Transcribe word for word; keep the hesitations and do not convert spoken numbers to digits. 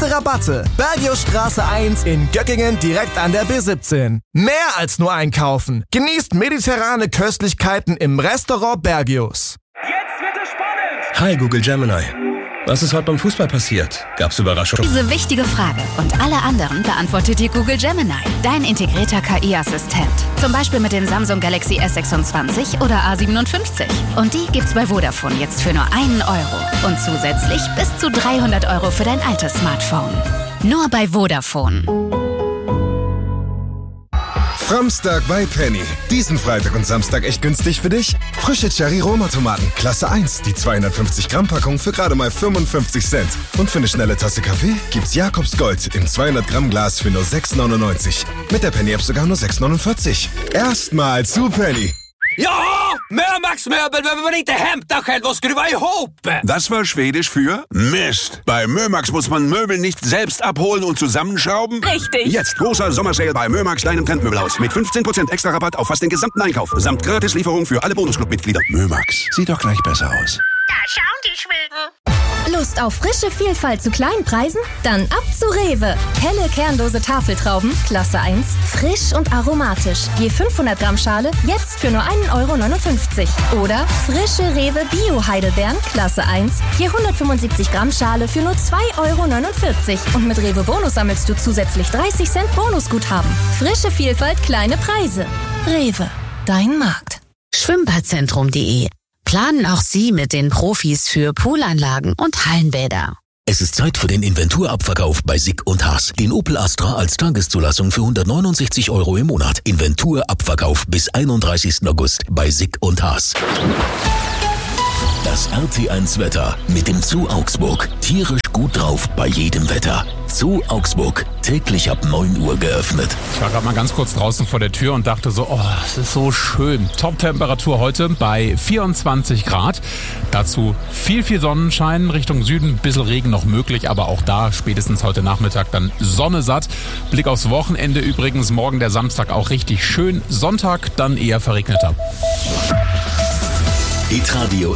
Beste Rabatte. Bergiusstraße eins in Göckingen direkt an der B siebzehn. Mehr als nur einkaufen. Genießt mediterrane Köstlichkeiten im Restaurant Bergius. Jetzt wird es spannend! Hi Google Gemini. Was ist heute beim Fußball passiert? Gab's Überraschungen? Diese wichtige Frage und alle anderen beantwortet dir Google Gemini, dein integrierter K I-Assistent. Zum Beispiel mit dem Samsung Galaxy S sechsundzwanzig oder A siebenundfünfzig. Und die gibt's bei Vodafone jetzt für nur einen Euro. Und zusätzlich bis zu dreihundert Euro für dein altes Smartphone. Nur bei Vodafone. Samstag bei Penny. Diesen Freitag und Samstag echt günstig für dich? Frische Cherry-Roma-Tomaten, Klasse eins, die zweihundertfünfzig Gramm Packung für gerade mal fünfundfünfzig Cent. Und für eine schnelle Tasse Kaffee gibt's Jakobs Gold im zweihundert Gramm Glas für nur sechs neunundneunzig. Mit der Penny-App sogar nur sechs neunundvierzig. Erstmal zu Penny. Ja, Mömax-Möbel behöver man inte hämta själv och skruva ihop. Das war Schwedisch für Mist. Bei Mömax muss man Möbel nicht selbst abholen und zusammenschrauben. Richtig. Jetzt großer Sommersale bei Mömax, deinem Trendmöbelhaus. Mit fünfzehn Prozent extra Rabatt auf fast den gesamten Einkauf. Samt Gratislieferung für alle Bonusclub-Mitglieder. Mömax, sieht doch gleich besser aus. Da schauen die Schweden. Lust auf frische Vielfalt zu kleinen Preisen? Dann ab zu Rewe. Helle kernlose Tafeltrauben, Klasse eins, frisch und aromatisch. Je fünfhundert Gramm Schale, jetzt für nur einen Euro neunundfünfzig. Oder frische Rewe Bio-Heidelbeeren, Klasse eins, je hundertfünfundsiebzig Gramm Schale für nur zwei Euro neunundvierzig. Und mit Rewe Bonus sammelst du zusätzlich dreißig Cent Bonusguthaben. Frische Vielfalt, kleine Preise. Rewe, dein Markt. Schwimmbadzentrum punkt de. Planen auch Sie mit den Profis für Poolanlagen und Hallenbäder. Es ist Zeit für den Inventurabverkauf bei Sick und Haas. Den Opel Astra als Tageszulassung für hundertneunundsechzig Euro im Monat. Inventurabverkauf bis einunddreißigsten August bei Sick und Haas. Das R T eins Wetter mit dem Zoo Augsburg. Tierisch gut drauf bei jedem Wetter. Zoo Augsburg, täglich ab neun Uhr geöffnet. Ich war gerade mal ganz kurz draußen vor der Tür und dachte so, oh, es ist so schön. Top-Temperatur heute bei vierundzwanzig Grad. Dazu viel, viel Sonnenschein. Richtung Süden ein bisschen Regen noch möglich, aber auch da spätestens heute Nachmittag dann Sonne satt. Blick aufs Wochenende übrigens, morgen der Samstag auch richtig schön. Sonntag dann eher verregneter. Hitradio